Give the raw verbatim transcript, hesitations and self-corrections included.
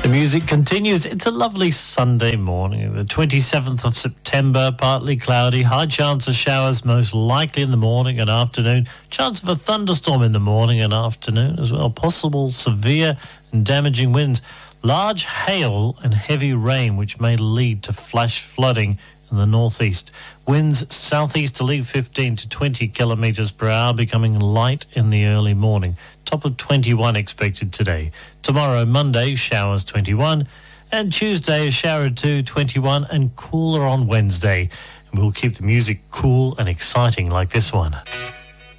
Music continues. It's a lovely Sunday morning, the twenty-seventh of September, partly cloudy, high chance of showers most likely in the morning and afternoon, chance of a thunderstorm in the morning and afternoon as well, possible severe and damaging winds, large hail and heavy rain which may lead to flash flooding in the northeast. Winds southeasterly fifteen to twenty kilometres per hour, becoming light in the early morning. Top of twenty-one expected today. Tomorrow, Monday, showers twenty-one, and Tuesday, a shower or two, twenty-one, and cooler on Wednesday. And we'll keep the music cool and exciting like this one.